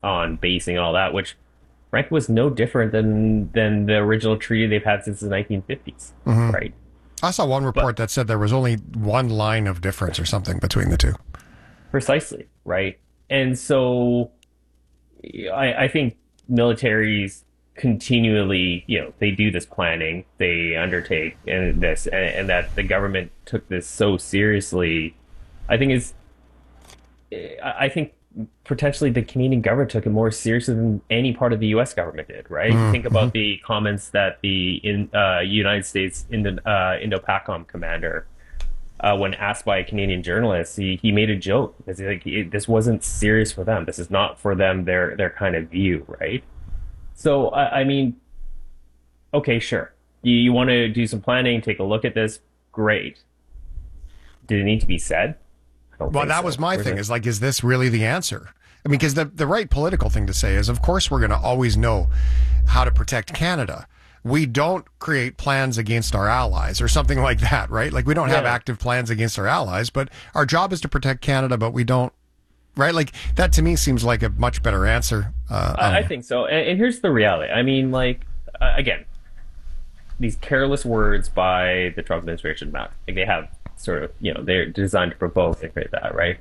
on basing and all that, which frankly was no different than the original treaty they've had since the 1950s, Hmm. right? I saw one But report that said there was only one line of difference or something between the two. precisely, right? And so I think militaries continually, they do this planning, they undertake and that the government took this so seriously. I think is, I think potentially the Canadian government took it more seriously than any part of the U.S. government did, right? You think Mm-hmm. about the comments that the United States Indo-PACOM commander, when asked by a Canadian journalist, he made a joke because this wasn't serious for them. This is not for them their kind of view, right? So I mean, okay, sure. You want to do some planning, take a look at this, great. Did it need to be said? I don't Well, think that so. was my Where's thing it? is like, is this really the answer? I mean, because the right political thing to say is, of course, we're going to always know how to protect Canada. We don't create plans against our allies or something like that, right? Like, we don't have Yeah. active plans against our allies, but our job is to protect Canada, but we don't, right? Like, that to me seems like a much better answer. I don't I know. think so. And here's the reality. I mean, like, again, these careless words by the Trump administration, Matt, like they have sort of, they're designed to provoke and create that, right?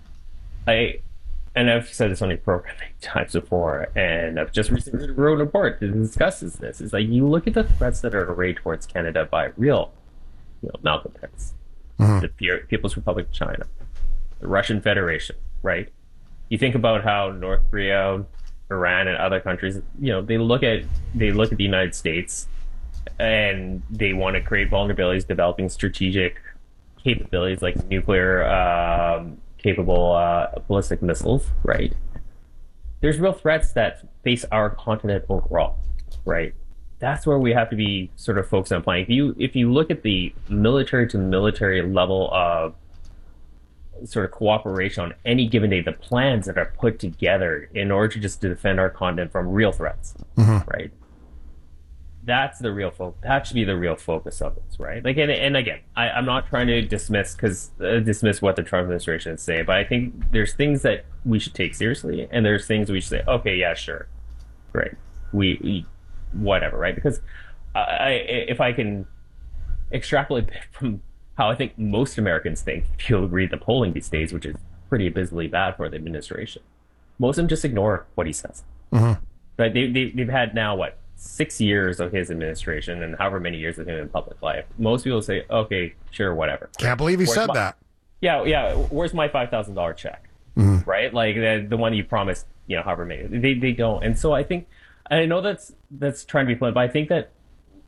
I, and I've said this on your program many times before, and I've just recently wrote a report that discusses this. Is like you look at the threats that are arrayed towards Canada by real, malcontents, the People's Republic of China, the Russian Federation, right? You think about how North Korea, Iran, and other countries, they look at the United States and they want to create vulnerabilities, developing strategic capabilities like nuclear capable ballistic missiles, right? There's real threats that face our continent overall, right? That's where we have to be sort of focused on playing. If you look at the military to military level of sort of cooperation on any given day, the plans that are put together in order to just defend our continent from real threats, right? That's the real focus. That should be the real focus of this, right? Like, and again, I'm not trying to dismiss what the Trump administration is saying, but I think there's things that we should take seriously, and there's things we should say, okay, yeah, sure, great, we whatever, right? Because if I can extrapolate a bit from how I think most Americans think, if you'll read the polling these days, which is pretty abysmally bad for the administration, most of them just ignore what he says. Right? They've had now what 6 years of his administration and however many years of him in public life. Most people say, okay, sure, whatever. Can't believe he Where's said my- that. Yeah. Where's my $5,000 check? Right? Like the one you promised, however many. They don't. And so I think, I know that's trying to be fun, but I think that,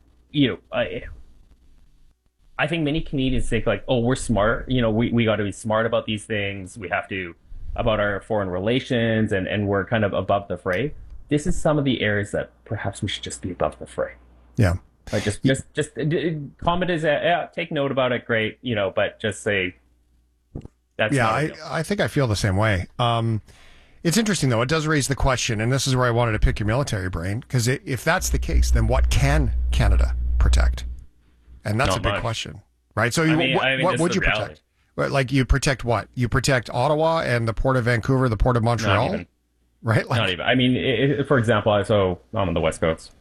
I think many Canadians think like, oh, we're smart. We got to be smart about these things. We have to about our foreign relations, and we're kind of above the fray. This is some of the areas that perhaps we should just be above the fray. Yeah. Like just comment is take note about it, great, but just say that's Yeah, not I, real. I think I feel the same way. It's interesting, though. It does raise the question, and this is where I wanted to pick your military brain, because if that's the case, then what can Canada protect? And that's Not a big much. question, right? So I mean, what this would is you the reality. protect? Like, you protect what? You protect Ottawa and the Port of Vancouver, the Port of Not Montreal, even. right? Like, Not even. I mean, for example, so I'm on the West Coast.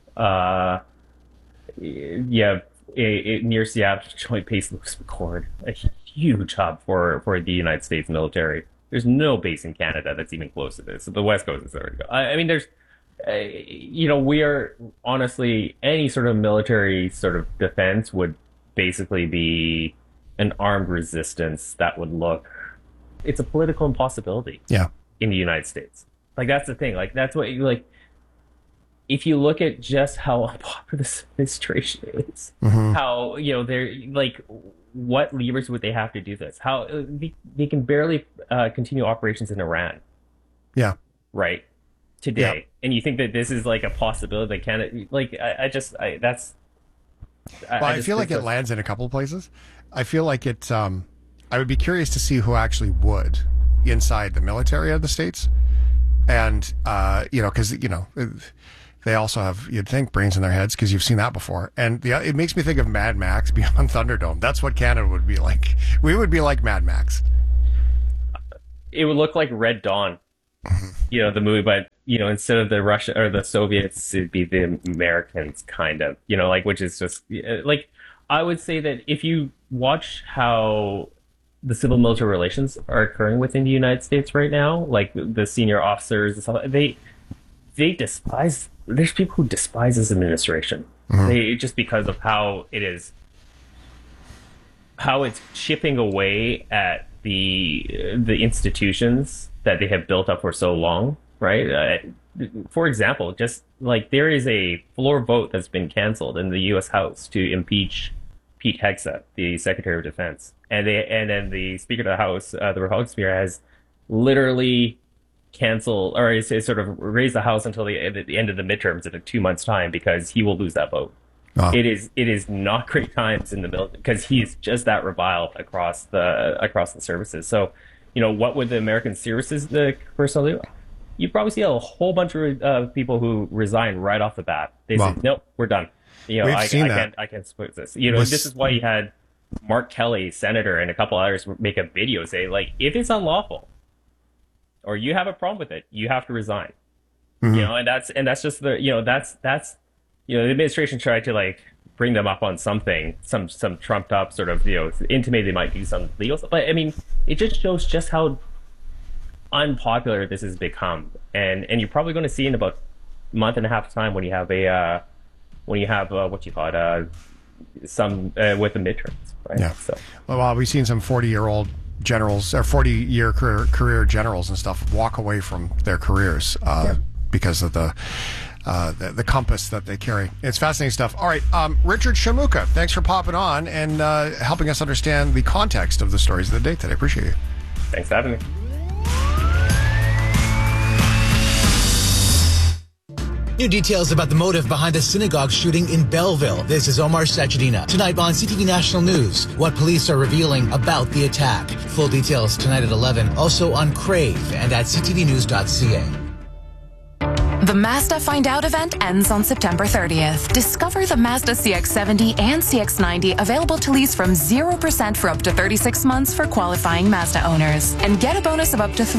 Yeah, near Seattle, Joint Base Lewis McChord, a huge hub for the United States military. There's no base in Canada that's even close to this. So the West Coast is there to go. I mean, there's, we are honestly, any sort of military sort of defense would basically be an armed resistance that would look. It's a political impossibility yeah. in the United States. Like that's the thing. Like that's what you like. If you look at just how unpopular this administration is, how they're like, what levers would they have to do this? How they can barely continue operations in Iran, Yeah. right? Today, Yeah. and you think that this is like a possibility that Canada, like that's. Well, I just feel like think it lands in a couple of places. I feel like it. I would be curious to see who actually would inside the military of the states, and because they also have, you'd think, brains in their heads because you've seen that before. And it makes me think of Mad Max Beyond Thunderdome. That's what Canada would be like. We would be like Mad Max. it would look like Red Dawn the movie, but instead of the Russia or the Soviets, it'd be the Americans, kind of, like, which is just like, I would say that if you watch how the civil military relations are occurring within the United States right now, like the senior officers and stuff, they despise. There's people who despise this administration. They just because of how it's chipping away at the institutions that they have built up for so long, right? For example, just like there is a floor vote that's been canceled in the U.S. House to impeach Pete Hegseth, the Secretary of Defense, and then the Speaker of the House, the Republican Speaker, has literally canceled or is sort of raised the House until the end of the midterms in 2 months' time because he will lose that vote. Oh. It is not great times in the middle because he's just that reviled across the services. So, what would the American services personnel do? You probably see a whole bunch of people who resign right off the bat. They say, "Nope, we're done." I can't support this. This is why you had Mark Kelly, senator, and a couple others make a video say, like, if it's unlawful or you have a problem with it, you have to resign. And that's just the the administration tried to like bring them up on something, some trumped up sort of intimate they might do some legal stuff. But I mean, it just shows just how unpopular this has become, and you're probably going to see in about a month and a half time when you have what you call it, some with the midterms, right? Yeah. So well, we've seen some 40-year-old generals or 40-year career generals and stuff walk away from their careers because of the compass that they carry. It's fascinating stuff. All right, Richard Shamuka, thanks for popping on and helping us understand the context of the stories of the day today. Appreciate you. Thanks for having me. New details about the motive behind the synagogue shooting in Belleville. This is Omar Sachedina. Tonight on CTV National News, what police are revealing about the attack. Full details tonight at 11. Also on Crave and at ctvnews.ca. The Mazda Find Out event ends on September 30th. Discover the Mazda CX-70 and CX-90 available to lease from 0% for up to 36 months for qualifying Mazda owners. And get a bonus of up to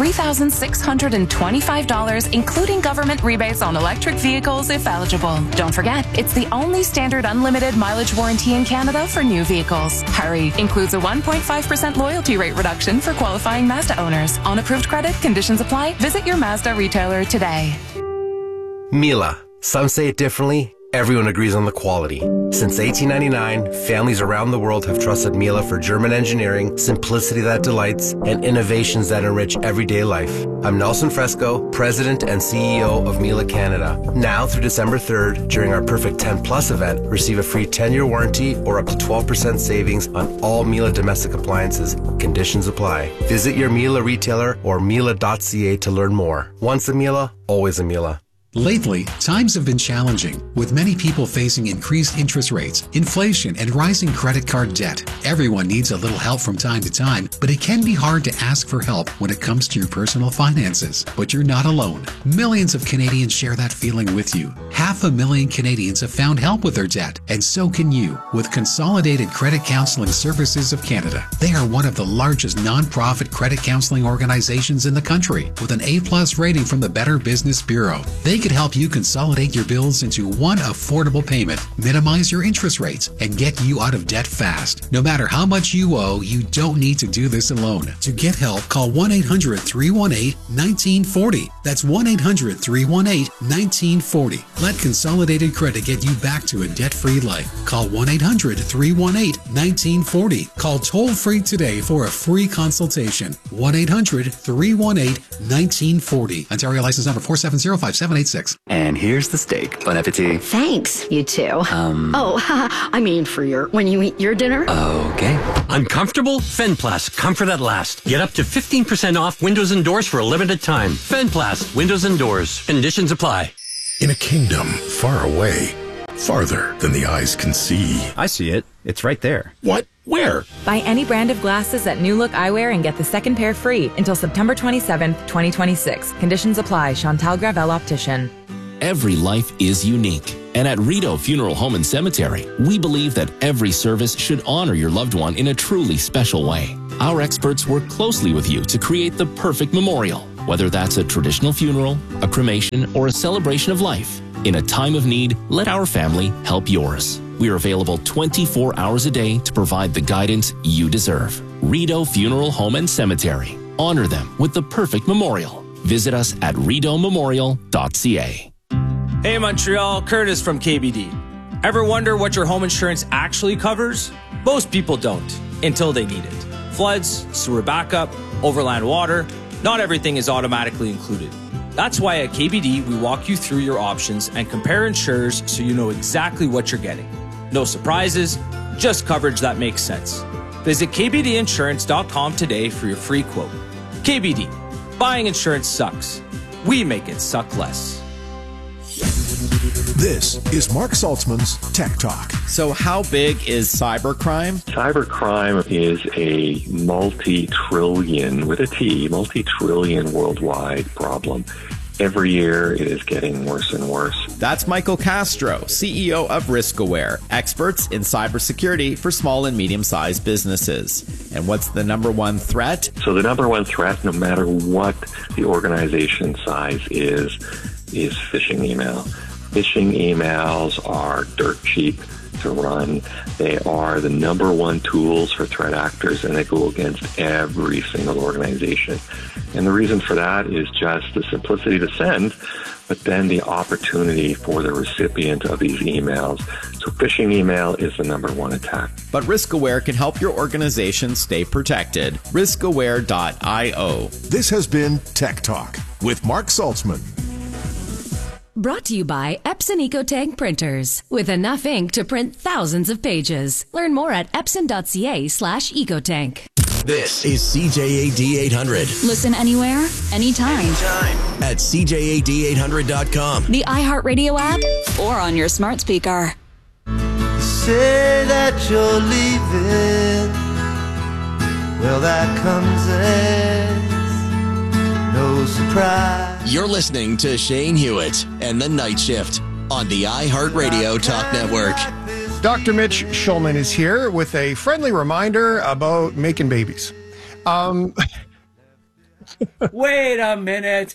$3,625, including government rebates on electric vehicles if eligible. Don't forget, it's the only standard unlimited mileage warranty in Canada for new vehicles. Hurry! Includes a 1.5% loyalty rate reduction for qualifying Mazda owners. On approved credit, conditions apply. Visit your Mazda retailer today. Miele. Some say it differently. Everyone agrees on the quality. Since 1899, families around the world have trusted Miele for German engineering, simplicity that delights, and innovations that enrich everyday life. I'm Nelson Fresco, President and CEO of Miele Canada. Now through December 3rd, during our Perfect 10 Plus event, receive a free 10-year warranty or up to 12% savings on all Miele domestic appliances. Conditions apply. Visit your Miele retailer or Miele.ca to learn more. Once a Miele, always a Miele. Lately, times have been challenging, with many people facing increased interest rates, inflation, and rising credit card debt. Everyone needs a little help from time to time, but it can be hard to ask for help when it comes to your personal finances. But you're not alone. Millions of Canadians share that feeling with you. 500,000 Canadians have found help with their debt, and so can you with Consolidated Credit Counseling Services of Canada. They are one of the largest non-profit credit counseling organizations in the country, with an A+ rating from the Better Business Bureau. They could help you consolidate your bills into one affordable payment, minimize your interest rates, and get you out of debt fast. No matter how much you owe, you don't need to do this alone. To get help, call 1-800-318-1940. That's 1-800-318-1940. Let Consolidated Credit get you back to a debt-free life. Call 1-800-318-1940. Call toll-free today for a free consultation. 1-800-318-1940. Ontario license number 4705786. And here's the steak. Bon appetit. Thanks, you too. I mean for when you eat your dinner. Okay. Uncomfortable? Fenplast, comfort at last. Get up to 15% off windows and doors for a limited time. Fenplast, windows and doors. Conditions apply. In a kingdom far away, farther than the eyes can see. I see it. It's right there. What? Where? Buy any brand of glasses at New Look Eyewear and get the second pair free until September 27th, 2026. Conditions apply. Chantal Gravel Optician. Every life is unique. And at Rideau Funeral Home and Cemetery, we believe that every service should honor your loved one in a truly special way. Our experts work closely with you to create the perfect memorial. Whether that's a traditional funeral, a cremation, or a celebration of life, in a time of need, let our family help yours. We are available 24 hours a day to provide the guidance you deserve. Rideau Funeral Home and Cemetery. Honor them with the perfect memorial. Visit us at rideaumemorial.ca. Hey Montreal, Curtis from KBD. Ever wonder what your home insurance actually covers? Most people don't, until they need it. Floods, sewer backup, overland water, not everything is automatically included. That's why at KBD, we walk you through your options and compare insurers so you know exactly what you're getting. No surprises, just coverage that makes sense. Visit kbdinsurance.com today for your free quote. KBD, buying insurance sucks. We make it suck less. This is Mark Saltzman's Tech Talk. So how big is cybercrime? Cybercrime is a multi-trillion, with a T, multi-trillion worldwide problem. Every year, it is getting worse and worse. That's Michael Castro, CEO of RiskAware, experts in cybersecurity for small and medium-sized businesses. And what's the number one threat? So the number one threat, no matter what the organization size is phishing email. Phishing emails are dirt cheap to run. They are the number one tools for threat actors, and they go against every single organization. And the reason for that is just the simplicity to send, but then the opportunity for the recipient of these emails. So phishing email is the number one attack. But RiskAware can help your organization stay protected. RiskAware.io. This has been Tech Talk with Mark Saltzman. Brought to you by Epson EcoTank printers. With enough ink to print thousands of pages. Learn more at epson.ca/ecotank. This is CJAD 800. Listen anywhere, anytime. At CJAD800.com. The iHeartRadio app or on your smart speaker. Say that you're leaving. Well, that comes as no surprise. You're listening to Shane Hewitt and The Night Shift on the iHeartRadio Talk Network. Dr. Mitch Schulman is here with a friendly reminder about making babies. Wait a minute.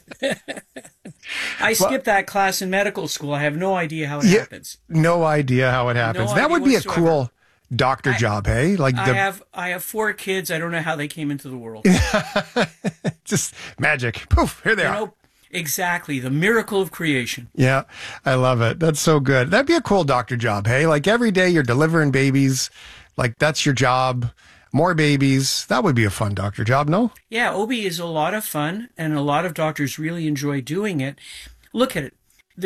I skipped that class in medical school. I have no idea how it happens. No idea how it happens. That would be whatsoever. A cool doctor job, hey? Like I have 4 kids. I don't know how they came into the world. Just magic. Poof, here they are. Exactly. The miracle of creation. Yeah, I love it. That's so good. That'd be a cool doctor job, hey? Like every day you're delivering babies. Like that's your job. More babies. That would be a fun doctor job, no? Yeah, OB is a lot of fun, and a lot of doctors really enjoy doing it. Look at it.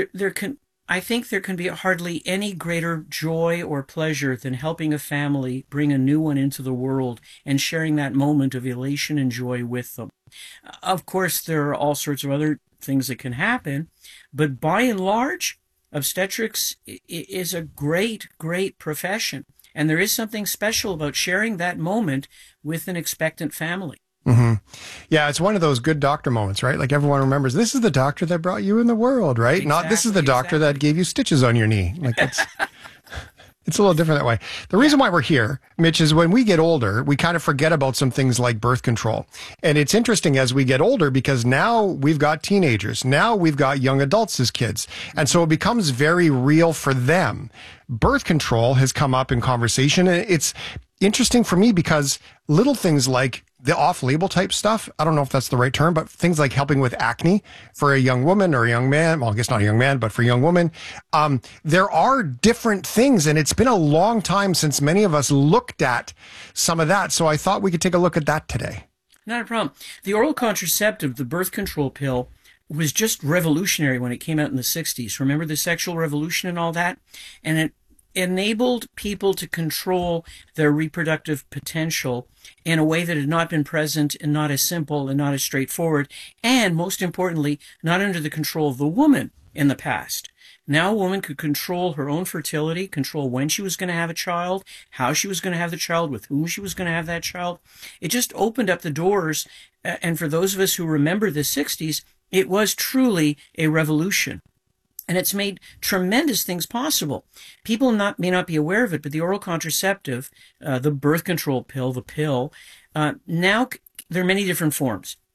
I think there can be hardly any greater joy or pleasure than helping a family bring a new one into the world and sharing that moment of elation and joy with them. Of course, there are all sorts of other things that can happen, but by and large, obstetrics is a great, great profession. And there is something special about sharing that moment with an expectant family. Mm-hmm. Yeah, it's one of those good doctor moments, right? Like everyone remembers, this is the doctor that brought you in the world, right? Exactly, not this is the doctor that gave you stitches on your knee. Like it's a little different that way. The reason why we're here, Mitch, is when we get older, we kind of forget about some things like birth control. And it's interesting as we get older because now we've got teenagers. Now we've got young adults as kids. And so it becomes very real for them. Birth control has come up in conversation. And it's interesting for me because little things like the off-label type stuff, I don't know if that's the right term, but things like helping with acne for a young woman or a young man, well, I guess not a young man, but for a young woman, there are different things, and it's been a long time since many of us looked at some of that, so I thought we could take a look at that today. Not a problem. The oral contraceptive, the birth control pill, was just revolutionary when it came out in the 60s. Remember the sexual revolution and all that? And it enabled people to control their reproductive potential in a way that had not been present and not as simple and not as straightforward, and most importantly, not under the control of the woman in the past. Now a woman could control her own fertility, control when she was going to have a child, how she was going to have the child, with whom she was going to have that child. It just opened up the doors, and for those of us who remember the 60s, it was truly a revolution. And it's made tremendous things possible. People may not be aware of it, but the oral contraceptive, the birth control pill, the pill, now there are many different forms.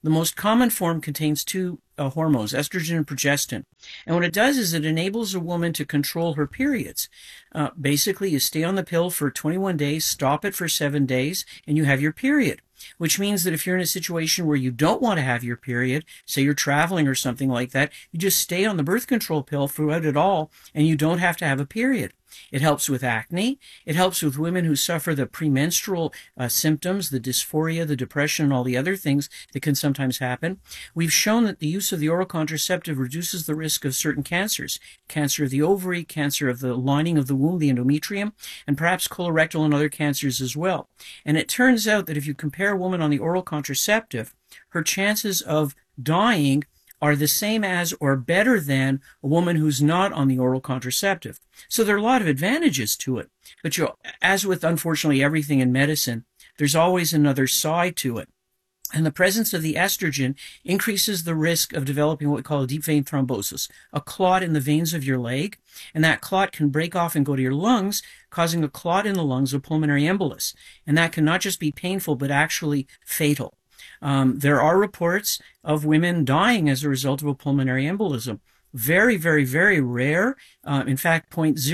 The most common form contains two hormones, estrogen and progestin. And what it does is it enables a woman to control her periods. Basically, you stay on the pill for 21 days, stop it for 7 days, and you have your period. Which means that if you're in a situation where you don't want to have your period, say you're traveling or something like that, you just stay on the birth control pill throughout it all, and you don't have to have a period. It helps with acne. It helps with women who suffer the premenstrual symptoms, the dysphoria, the depression, and all the other things that can sometimes happen. We've shown that the use of the oral contraceptive reduces the risk of certain cancers, cancer of the ovary, cancer of the lining of the womb, the endometrium, and perhaps colorectal and other cancers as well. And it turns out that if you compare a woman on the oral contraceptive, her chances of dying are the same as or better than a woman who's not on the oral contraceptive. So there are a lot of advantages to it. But as with unfortunately everything in medicine, there's always another side to it. And the presence of the estrogen increases the risk of developing what we call a deep vein thrombosis, a clot in the veins of your leg. And that clot can break off and go to your lungs, causing a clot in the lungs, a pulmonary embolus. And that can not just be painful, but actually fatal. There are reports of women dying as a result of a pulmonary embolism. Very, very, very rare. In fact,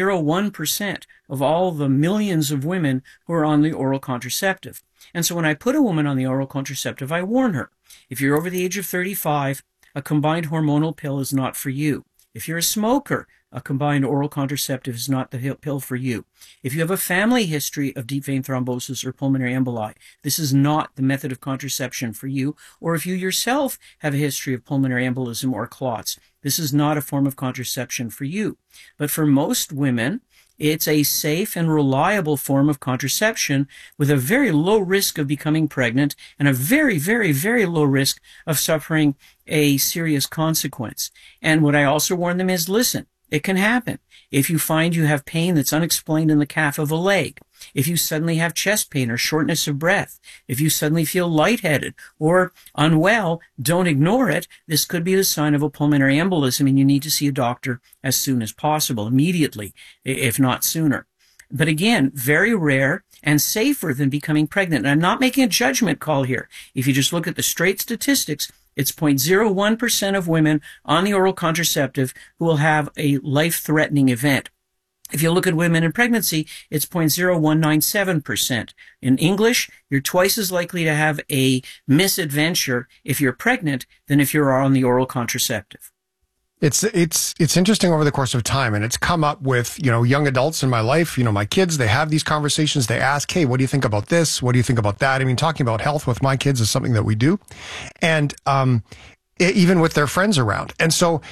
0.01% of all the millions of women who are on the oral contraceptive. And so when I put a woman on the oral contraceptive, I warn her, if you're over the age of 35, a combined hormonal pill is not for you. If you're a smoker, a combined oral contraceptive is not the pill for you. If you have a family history of deep vein thrombosis or pulmonary emboli, this is not the method of contraception for you. Or if you yourself have a history of pulmonary embolism or clots, this is not a form of contraception for you. But for most women, it's a safe and reliable form of contraception with a very low risk of becoming pregnant and a very, very, very low risk of suffering a serious consequence. And what I also warn them is, listen, it can happen. If you find you have pain that's unexplained in the calf of a leg, if you suddenly have chest pain or shortness of breath, if you suddenly feel lightheaded or unwell, don't ignore it. This could be the sign of a pulmonary embolism, and you need to see a doctor as soon as possible, immediately, if not sooner. But again, very rare and safer than becoming pregnant. And I'm not making a judgment call here. If you just look at the straight statistics, it's 0.01% of women on the oral contraceptive who will have a life-threatening event. If you look at women in pregnancy, it's 0.0197%. In English, you're twice as likely to have a misadventure if you're pregnant than if you're on the oral contraceptive. It's interesting over the course of time, and it's come up with, young adults in my life, my kids, they have these conversations. They ask, hey, what do you think about this? What do you think about that? I mean, talking about health with my kids is something that we do. And, even with their friends around. And so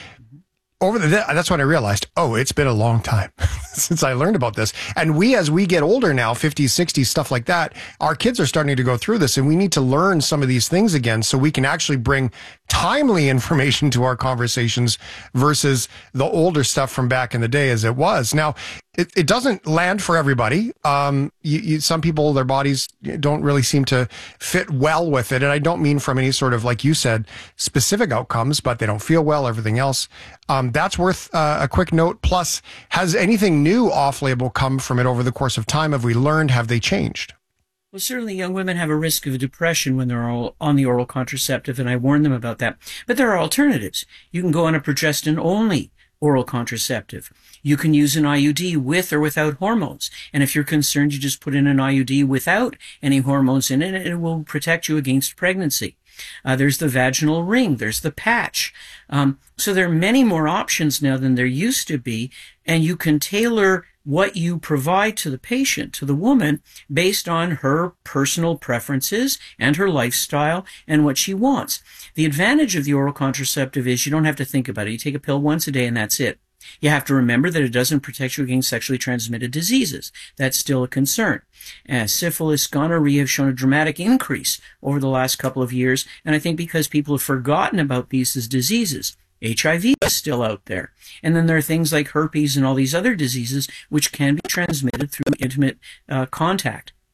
that's when I realized, it's been a long time since I learned about this. And as we get older now, 50s, 60s, stuff like that, our kids are starting to go through this, and we need to learn some of these things again so we can actually bring timely information to our conversations versus the older stuff from back in the day as it was. Now, it doesn't land for everybody. Some people, their bodies don't really seem to fit well with it. And I don't mean from any sort of, like you said, specific outcomes, but they don't feel well, everything else. That's worth a quick note. Plus, has anything new off-label come from it over the course of time? Have we learned? Have they changed? Well, certainly young women have a risk of depression when they're all on the oral contraceptive, and I warn them about that. But there are alternatives. You can go on a progestin-only oral contraceptive. You can use an IUD with or without hormones. And if you're concerned, you just put in an IUD without any hormones in it, and it will protect you against pregnancy. There's the vaginal ring. There's the patch. So there are many more options now than there used to be, and you can tailor what you provide to the patient, to the woman, based on her personal preferences and her lifestyle and what she wants. The advantage of the oral contraceptive is you don't have to think about it. You take a pill once a day and that's it. You have to remember that it doesn't protect you against sexually transmitted diseases. That's still a concern. Syphilis, gonorrhea have shown a dramatic increase over the last couple of years, and I think because people have forgotten about these as diseases. HIV is still out there. And then there are things like herpes and all these other diseases which can be transmitted through intimate contact.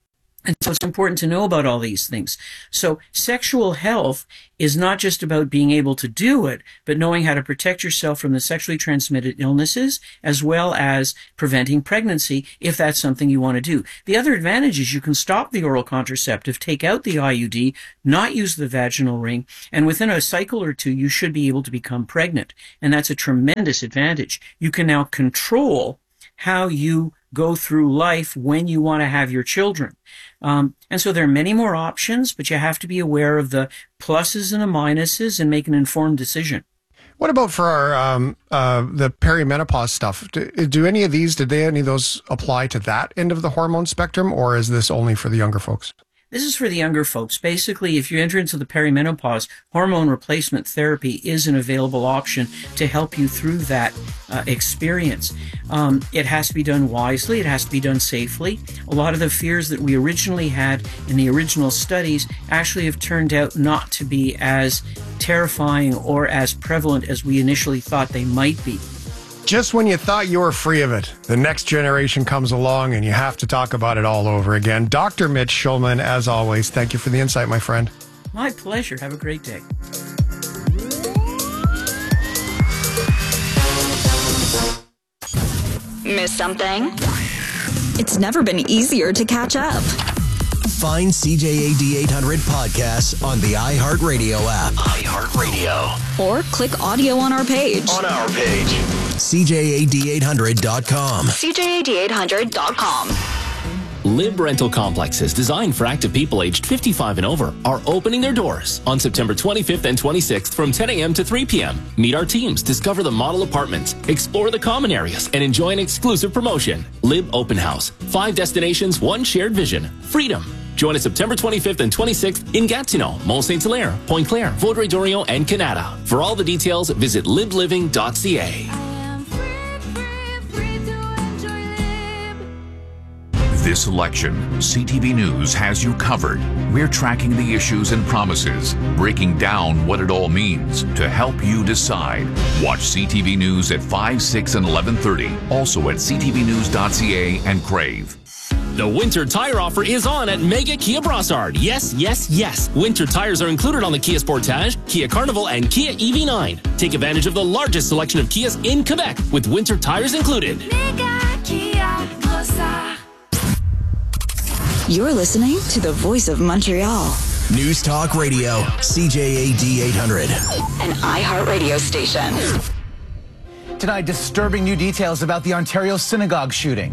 And so it's important to know about all these things. So sexual health is not just about being able to do it, but knowing how to protect yourself from the sexually transmitted illnesses, as well as preventing pregnancy, if that's something you want to do. The other advantage is you can stop the oral contraceptive, take out the IUD, not use the vaginal ring, and within a cycle or two, you should be able to become pregnant. And that's a tremendous advantage. You can now control how you go through life when you want to have your children. And so there are many more options, but you have to be aware of the pluses and the minuses and make an informed decision. What about for our the perimenopause stuff? Do any of those apply to that end of the hormone spectrum, or is this only for the younger folks? This is for the younger folks. Basically, if you enter into the perimenopause, hormone replacement therapy is an available option to help you through that experience. It has to be done wisely. It has to be done safely. A lot of the fears that we originally had in the original studies actually have turned out not to be as terrifying or as prevalent as we initially thought they might be. Just when you thought you were free of it, the next generation comes along and you have to talk about it all over again. Dr. Mitch Shulman, as always, thank you for the insight, my friend. My pleasure. Have a great day. Miss something? It's never been easier to catch up. Find CJAD 800 podcasts on the iHeartRadio app. iHeartRadio. Or click audio on our page. CJAD800.com. CJAD800.com. Lib Rental Complexes designed for active people aged 55 and over are opening their doors on September 25th and 26th from 10 a.m. to 3 p.m. Meet our teams, discover the model apartments, explore the common areas, and enjoy an exclusive promotion. Lib Open House. 5 destinations, 1 shared vision. Freedom. Join us September 25th and 26th in Gatineau, Mont Saint-Hilaire, Pointe-Claire, Vaudreuil-Dorion, and Canada. For all the details, visit libliving.ca. This election, CTV News has you covered. We're tracking the issues and promises, breaking down what it all means to help you decide. Watch CTV News at 5, 6, and 11:30. Also at ctvnews.ca and Crave. The winter tire offer is on at Mega Kia Brossard. Yes, yes, yes. Winter tires are included on the Kia Sportage, Kia Carnival, and Kia EV9. Take advantage of the largest selection of Kias in Quebec with winter tires included. Mega Kia Brossard. You're listening to the Voice of Montreal. News Talk Radio, CJAD 800. An iHeartRadio station. Tonight, disturbing new details about the Ontario synagogue shooting.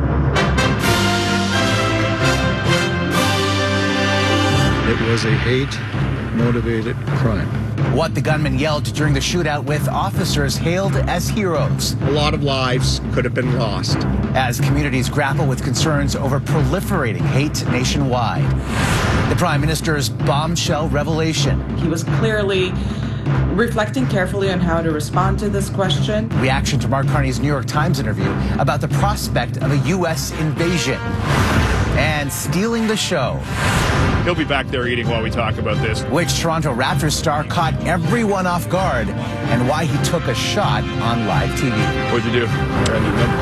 It was a hate-motivated crime. What the gunman yelled during the shootout with officers hailed as heroes. A lot of lives could have been lost. As communities grapple with concerns over proliferating hate nationwide. The Prime Minister's bombshell revelation. He was clearly reflecting carefully on how to respond to this question. Reaction to Mark Carney's New York Times interview about the prospect of a U.S. invasion. And stealing the show. He'll be back there eating while we talk about this. Which Toronto Raptors star caught everyone off guard and why he took a shot on live TV. What'd you do?